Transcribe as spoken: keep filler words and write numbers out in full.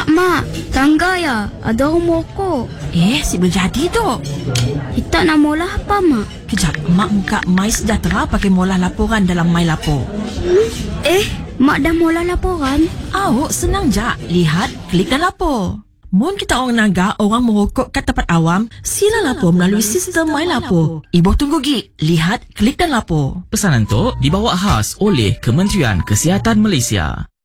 mak, tangga ya. Ada rumah ko. Eh, si berjadi tu. Kita nak mula apa, mak? Kejap, mak muka My Sejahtera pakai mula laporan dalam My Lapor. Eh, mak dah mula laporan? Awak senang je. Lihat, klik dan lapor. Mun kita orang naga, orang merokok kat tempat awam, sila lapor melalui sistem My Lapor. Ibu tunggu gi. Lihat, klik dan lapor. Pesanan tu dibawa khas oleh Kementerian Kesihatan Malaysia.